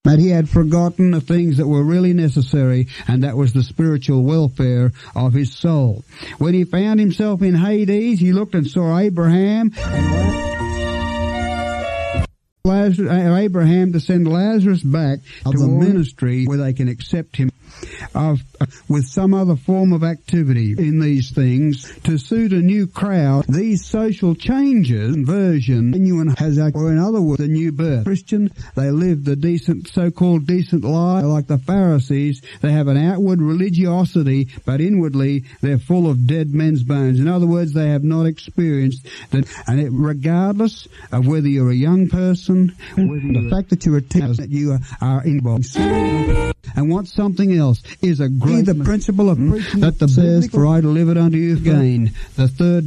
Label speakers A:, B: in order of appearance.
A: that he had forgotten the things that were really necessary, and that was the spiritual welfare of his soul. When he found himself in Hades, he looked and saw Abraham to send Lazarus back to the ministry where they can accept him with some other form of activity in these things to suit a new crowd. These social changes, conversion, or in other words, a new birth. Christian, they live the decent, so-called decent life like the Pharisees. They have an outward religiosity, but inwardly they're full of dead men's bones. In other words, they have not experienced that, regardless of whether you're a young person, the fact that you're a teenager, that you are involved and want something else is a great the principle of preaching that the says, for I delivered unto you gain. The third